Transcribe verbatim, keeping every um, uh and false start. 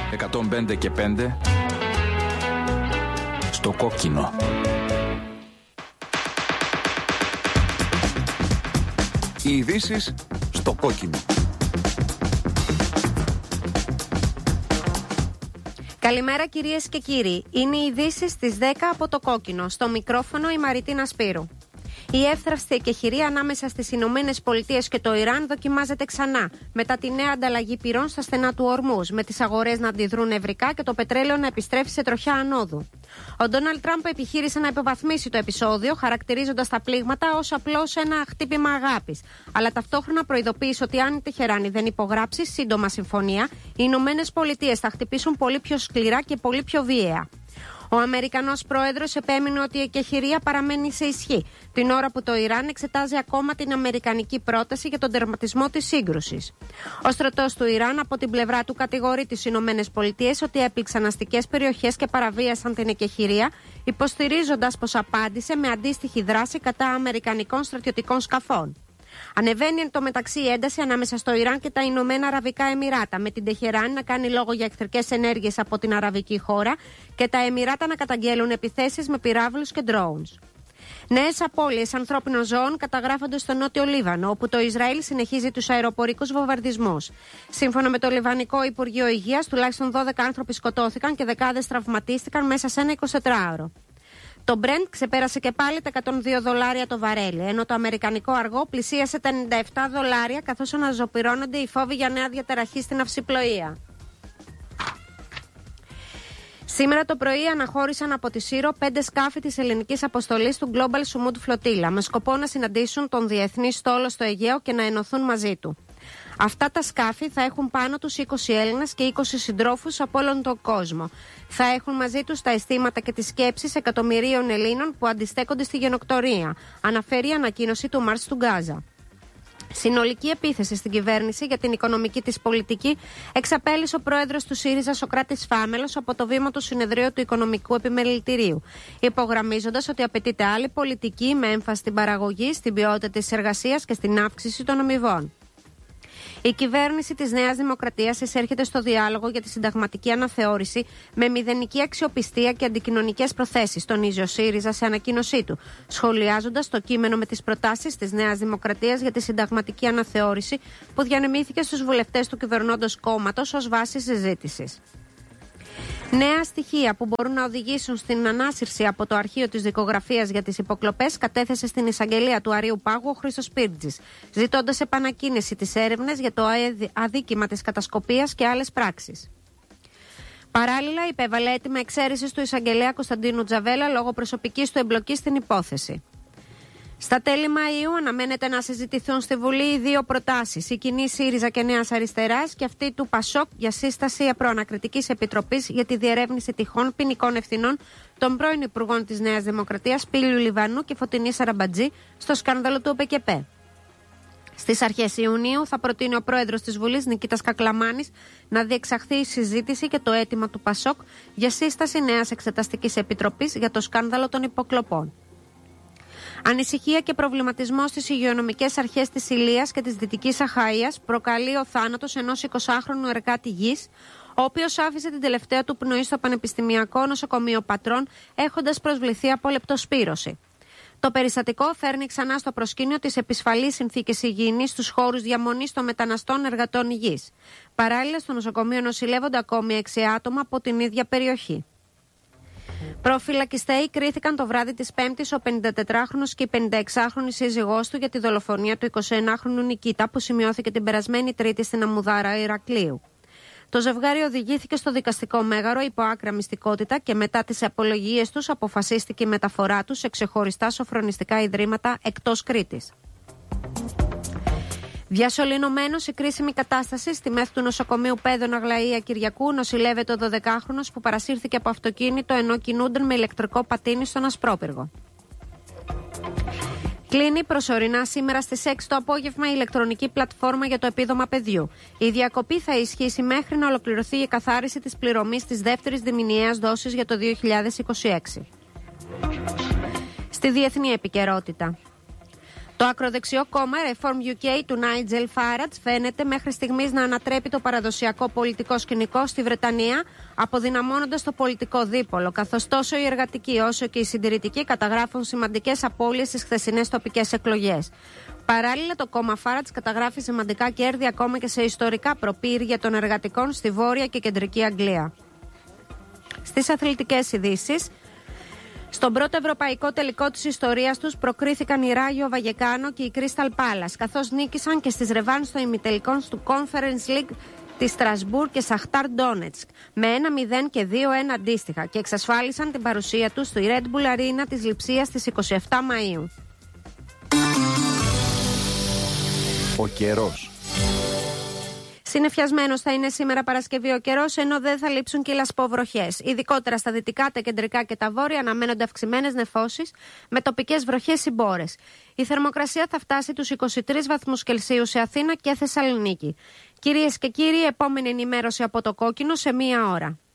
εκατόν πέντε και πέντε στο κόκκινο. Οι ειδήσεις στο κόκκινο. Καλημέρα κυρίες και κύριοι. Είναι οι ειδήσεις στις δέκα από το κόκκινο. Στο μικρόφωνο η Μαριτίνα Σπύρου. Η εύθραυστη εκεχηρία ανάμεσα στις Ηνωμένες Πολιτείες και το Ιράν δοκιμάζεται ξανά μετά τη νέα ανταλλαγή πυρών στα στενά του Ορμούζ, με τις αγορές να αντιδρούν νευρικά και το πετρέλαιο να επιστρέφει σε τροχιά ανόδου. Ο Ντόναλντ Τραμπ επιχείρησε να υποβαθμίσει το επεισόδιο, χαρακτηρίζοντας τα πλήγματα ως απλώς ένα χτύπημα αγάπης. Αλλά ταυτόχρονα προειδοποίησε ότι αν η Τεχεράνη δεν υπογράψει σύντομα συμφωνία, οι Ηνωμένες Πολιτείες θα χτυπήσουν πολύ πιο σκληρά και πολύ πιο βίαια. Ο Αμερικανός πρόεδρος επέμεινε ότι η εκεχηρία παραμένει σε ισχύ, την ώρα που το Ιράν εξετάζει ακόμα την αμερικανική πρόταση για τον τερματισμό της σύγκρουσης. Ο στρατός του Ιράν από την πλευρά του κατηγορεί τις Ηνωμένες Πολιτείες ότι έπληξαν αστικές περιοχές και παραβίασαν την εκεχηρία, υποστηρίζοντας πως απάντησε με αντίστοιχη δράση κατά αμερικανικών στρατιωτικών σκαφών. Ανεβαίνει εν τω μεταξύ η ένταση ανάμεσα στο Ιράν και τα Ηνωμένα Αραβικά Εμιράτα, με την Τεχεράνη να κάνει λόγο για εχθρικές ενέργειες από την αραβική χώρα και τα Εμιράτα να καταγγέλουν επιθέσεις με πυράβλους και drones. Νέες απώλειες ανθρώπινων ζώων καταγράφονται στο νότιο Λίβανο, όπου το Ισραήλ συνεχίζει τους αεροπορικούς βομβαρδισμούς. Σύμφωνα με το Λιβανικό Υπουργείο Υγείας, τουλάχιστον δώδεκα άνθρωποι σκοτώθηκαν και δεκάδες τραυματίστηκαν μέσα σε ένα εικοσιτετράωρο. Το Brent ξεπέρασε και πάλι τα εκατόν δύο δολάρια το βαρέλι, ενώ το αμερικανικό αργό πλησίασε τα ενενήντα επτά δολάρια, καθώς αναζωπυρώνονται οι φόβοι για νέα διαταραχή στην ναυσιπλοεία. Σήμερα το πρωί αναχώρησαν από τη Σύρο πέντε σκάφη της ελληνικής αποστολής του Global Sumud Flotilla, με σκοπό να συναντήσουν τον διεθνή στόλο στο Αιγαίο και να ενωθούν μαζί του. Αυτά τα σκάφη θα έχουν πάνω τους είκοσι Έλληνες και είκοσι συντρόφους από όλον τον κόσμο. Θα έχουν μαζί τους τα αισθήματα και τις σκέψεις εκατομμυρίων Ελλήνων που αντιστέκονται στη γενοκτορία, αναφέρει η ανακοίνωση του Μάρς του Γκάζα. Συνολική επίθεση στην κυβέρνηση για την οικονομική της πολιτική εξαπέλυσε ο πρόεδρος του ΣΥΡΙΖΑ Σωκράτης Φάμελος από το βήμα του συνεδρίου του Οικονομικού Επιμελητηρίου, υπογραμμίζοντας ότι απαιτείται άλλη πολιτική με έμφαση στην παραγωγή, στην ποιότητα της εργασίας και στην αύξηση των αμοιβών. Η κυβέρνηση της Νέας Δημοκρατίας εισέρχεται στο διάλογο για τη συνταγματική αναθεώρηση με μηδενική αξιοπιστία και αντικοινωνικές προθέσεις, τονίζει ο ΣΥΡΙΖΑ σε ανακοίνωσή του, σχολιάζοντας το κείμενο με τις προτάσεις της Νέας Δημοκρατίας για τη συνταγματική αναθεώρηση που διανεμήθηκε στους βουλευτές του κυβερνώντος κόμματος ως βάση συζήτησης. Νέα στοιχεία που μπορούν να οδηγήσουν στην ανάσυρση από το αρχείο της δικογραφίας για τις υποκλοπές κατέθεσε στην εισαγγελία του Αρείου Πάγου ο Χρήστος Πίρτζης, ζητώντας επανακίνηση της έρευνας για το αδίκημα της κατασκοπίας και άλλες πράξεις. Παράλληλα, υπέβαλε αίτημα εξαίρεσης του εισαγγελέα Κωνσταντίνου Τζαβέλα λόγω προσωπικής του εμπλοκής στην υπόθεση. Στα τέλη Μαΐου αναμένεται να συζητηθούν στη Βουλή οι δύο προτάσεις, η κοινή ΣΥΡΙΖΑ και Νέας Αριστεράς και αυτή του ΠΑΣΟΚ για σύσταση προανακριτικής επιτροπής για τη διερεύνηση τυχών ποινικών ευθυνών των πρώην Υπουργών της Νέας Δημοκρατίας Πύλιου Λιβανού και Φωτεινής Σαραμπατζή στο σκάνδαλο του ΟΠΕΚΕΠΕ. Στις αρχές Ιουνίου θα προτείνει ο πρόεδρος της Βουλής Νικήτας Κακλαμάνης να διεξαχθεί η συζήτηση και το αίτημα του ΠΑΣΟΚ για σύσταση νέας εξεταστικής επιτροπής για το σκάνδαλο των υποκλοπών. Ανησυχία και προβληματισμό στις υγειονομικές αρχές της Ηλίας και της Δυτικής Αχαΐας προκαλεί ο θάνατος ενός εικοσάχρονου εργάτη γης, ο οποίος άφησε την τελευταία του πνοή στο Πανεπιστημιακό Νοσοκομείο Πατρών, έχοντας προσβληθεί από λεπτοσπύρωση. Το περιστατικό φέρνει ξανά στο προσκήνιο τις επισφαλείς συνθήκες υγιεινής στους χώρους διαμονής των μεταναστών εργατών υγιής. Παράλληλα, στο νοσοκομείο νοσηλεύονται ακόμη έξι άτομα από την ίδια περιοχή. Προφυλακιστέοι κρίθηκαν το βράδυ της Πέμπτης ο πενηντατετράχρονος και η πενηνταεξάχρονη σύζυγός του για τη δολοφονία του εικοσιενάχρονου Νικήτα που σημειώθηκε την περασμένη Τρίτη στην Αμμουδάρα Ηρακλείου. Το ζευγάρι οδηγήθηκε στο δικαστικό μέγαρο υπό άκρα μυστικότητα και μετά τις απολογίες τους αποφασίστηκε η μεταφορά τους σε ξεχωριστά σοφρονιστικά ιδρύματα εκτός Κρήτης. Διασωληνωμένος η κρίσιμη κατάσταση στη μέθη του νοσοκομείου Παίδων Αγλαία Κυριακού νοσηλεύεται ο δωδεκάχρονος που παρασύρθηκε από αυτοκίνητο ενώ κινούνταν με ηλεκτρικό πατίνι στον Ασπρόπυργο. Κλείνει προσωρινά σήμερα στις έξι το απόγευμα η ηλεκτρονική πλατφόρμα για το επίδομα παιδιού. Η διακοπή θα ισχύσει μέχρι να ολοκληρωθεί η εκαθάριση της πληρωμής της δεύτερης διμηνιαίας δόσης για το δύο χιλιάδες είκοσι έξι. Στη διεθνή επικαιρότητα. Το ακροδεξιό κόμμα Reform γιου κέι του Νάιτζελ Φάρατζ φαίνεται μέχρι στιγμής να ανατρέπει το παραδοσιακό πολιτικό σκηνικό στη Βρετανία, αποδυναμώνοντας το πολιτικό δίπολο, καθώς τόσο οι εργατικοί όσο και οι συντηρητικοί καταγράφουν σημαντικές απώλειες στις χθεσινές τοπικές εκλογές. Παράλληλα, το κόμμα Φάρατζ καταγράφει σημαντικά κέρδη ακόμα και σε ιστορικά προπήρια των εργατικών στη Βόρεια και Κεντρική Αγγλία. Στις αθλητικές ειδήσεις. Στον πρώτο ευρωπαϊκό τελικό της ιστορίας τους προκρίθηκαν η Ράγιο Βαγεκάνο και η Crystal Palace, καθώς νίκησαν και στις ρεβάνς των ημιτελικών του Conference League της Στρασμπούρ και Σαχτάρ Ντόνετσκ με ένα μηδέν και δύο ένα αντίστοιχα και εξασφάλισαν την παρουσία τους στη Red Bull Arena της Λειψίας στις είκοσι επτά Μαΐου. Ο καιρός. Συννεφιασμένος θα είναι σήμερα Παρασκευή ο καιρός, ενώ δεν θα λείψουν και οι λασποβροχές. Ειδικότερα στα δυτικά, τα κεντρικά και τα βόρεια αναμένονται αυξημένες νεφώσεις με τοπικές βροχές ή μπόρες. Η θερμοκρασία θα φτάσει τους είκοσι τρεις βαθμούς Κελσίου σε Αθήνα και Θεσσαλονίκη. Κυρίες και κύριοι, επόμενη ενημέρωση από το Κόκκινο σε μία ώρα.